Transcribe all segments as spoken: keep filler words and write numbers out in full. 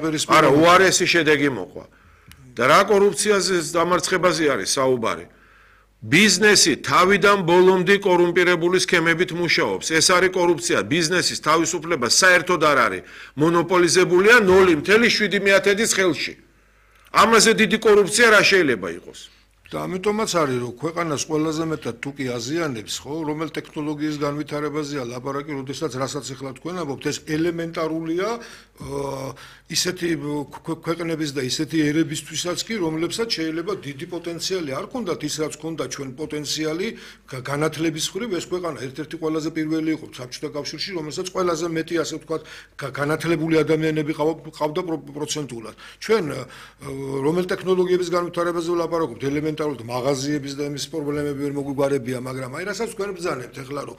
დაპირისპირება. არა, უარესი შედეგი მოყვა. და რა კორუფციაზე დამარცხებაზე არის საუბარი? ბიზნესი თავიდან ბოლომდე კორუმპირებული სქემებით მუშაობს. ეს არის კორუფცია. ბიზნესის თავისუფლება საერთოდ არ არის. მონოპოლიზებულია ნული მთელი შვიდი მეათედის ხელში. ამაზე დიდი კორუფცია რა შეიძლება იყოს? და ამიტომაც არის რომ ქვეყანას ყველაზე მეტად თუკი აზიანებს ხო რომელ ტექნოლოგიის განვითარებაზეა ლაპარაკი, როდესაც რასაც ახლა თქვენ ამბობთ, ეს ელემენტარულია ისეთი ქვეყნების და ისეთი ერებისთვისაც კი, რომლებსაც შეიძლება დიდი პოტენციალი არ ქონდათ ის რაც ქონდა ჩვენ პოტენციალი განათლების მხრივ, ეს ქვეყანა ერთ-ერთი ყველაზე პირველი იყო საბჭოთა კავშირში, რომელსაც ყველაზე მეტი ასე ვთქვათ განათლებული ადამიანები ყავდა პროცენტულად. ჩვენ რომელ ტექნოლოგიების განვითარებაზე ვლაპარაკობთ, ელემენტარულად მაღაზიების და იმის პრობლემები ვერ მოგვიგარებია, მაგრამ აი რასაც თქვენ ბრძანებთ ახლა რომ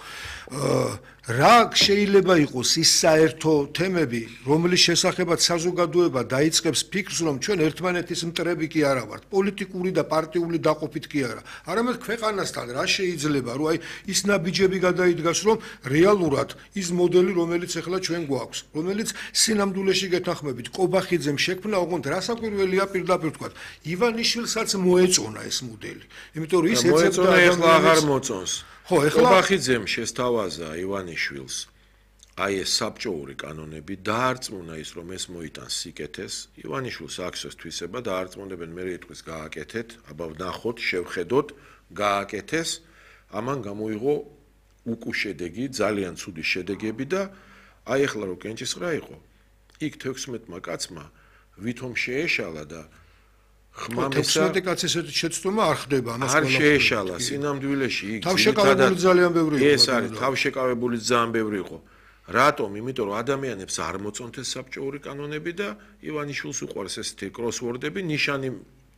რა შეიძლება იყოს ის საერთო თემები, რომლის შესახებაც საზოგადოება დაიწყებს ფიქრს, რომ ჩვენ ერთმანეთის მტრები კი არა ვართ, პოლიტიკური და პარტიული დაყოფით კი არა. არამედ ქვეყანასთან რა შეიძლება, რომ აი ის ნაბიჯები გადაიდგას, რომ რეალურად ის მოდელი, რომელიც ახლა ჩვენ გვაქვს, რომელიც სინამდვილეში გეთანხმებით კობახიძემ შექმნა, ოღონდ რასაკვირველია პირდაპირ ვთქვათ, ივანიშვილსაც მოეწონა ეს მოდელი. იმიტომ რომ ის ეცემა ახლა აღარ მოწონს. ხო, ახლა კობახიძემ შესთავაზა ივანიშვილს აი ეს საბჭოური კანონები დაარწმუნა ის რომ ეს მოიტანს სიკეთეს. ივანიშვილს აქვს ეს თვისება და დაარწმუნებენ მე იტყვის გააკეთეთ, აბა ვნახოთ, შევხედოთ, გააკეთეს. ამან გამოიღო უკუ შედეგი, ძალიან ცუდი შედეგები და აი ახლა რო კენჭისყრა იყო, იქ თექვსმეტმა კაცმა ვითომ შეეშალა და თექვსმეტი კაცის შეცდომა არ ხდება ამას არ შეეშალა სინამდვილეში იქ თავშეკავებული ძალიან ბევრი იყო. ეს არის თავშეკავებული ძალიან ბევრი იყო. რატომ? იმიტომ რომ ადამიანებს არ მოწონთ ეს საბჭოური კანონები და ივანიშვილს უყვარს ესეთი კროსვორდები, ნიშანი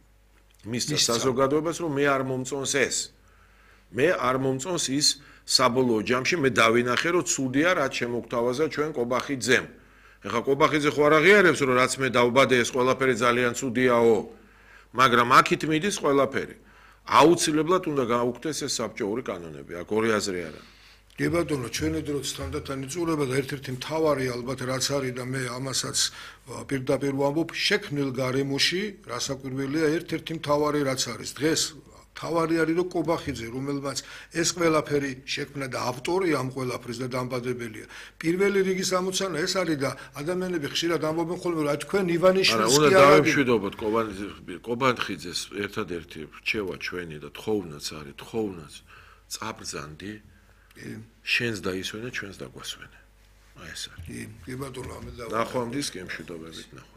მისცა საზოგადოებას რომ მე არ მომწონს ეს. მე არ მომწონს ის საბოლოო ჯამში მე დავინახე რომ ცუდია რაც შემოგთავაზა ჩვენ კობახიძემ. ეხლა კობახიძე ხო არ აღიარებს რომ რაც მე დავბადე ეს ყველაფერი ძალიან ცუდიაო. მაგრამ აქით მიდის ყველაფერი. აუცილებლად უნდა გაუქმდეს ეს საბჭოური კანონები, აქ ორი აზრი არა. კი ბატონო, ჩვენი დროც თანდათან იწურება და ერთ-ერთი მთავარი ალბათ რაც არის და მე ამასაც პირდაპირ ვამბობ, შექმნილ გარემოში, რასაკვირველია, ერთ-ერთი მთავარი რაც არის დღეს თავარი არის რომ კობახიძე, რომელმაც ეს ყველაფერი შექმნა და ავტორი ამ ყველაფრის და დამბადებელია. პირველი რიგის ამოცანა ეს არის და ადამიანები ხშირად ამბობენ ხოლმე რომ თქვენ ივანიშვილს კი არა, უნდა დავემშვიდობოთ კობახიძეს ერთადერთი რჩევა ჩვენი და თხოვნაც არის, თხოვნაც წაბრძანდი შენს დაისვენე, ჩვენს დაგვასვენე. აი ეს არის. კი, კი ბატონო, ამე და ნახვამდის კი მშვიდობებით ნახო.